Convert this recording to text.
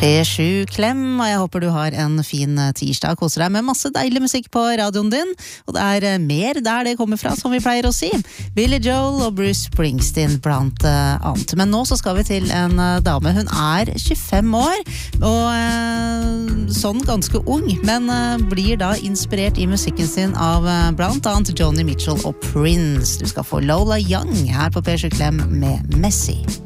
P7 Klem, og jeg håper du har en fin tirsdag, koser deg med masse deilig musikk på radioen din, og det mer der det kommer fra, som vi pleier å si. Billy Joel og Bruce Springsteen blant annet. Men nå så skal vi til en dame, hun 25 år, og sånn ganske ung, men blir da inspirert i musikken sin av blant annet Joni Mitchell og Prince. Du skal få Lola Young her på P7 Klem med Messi.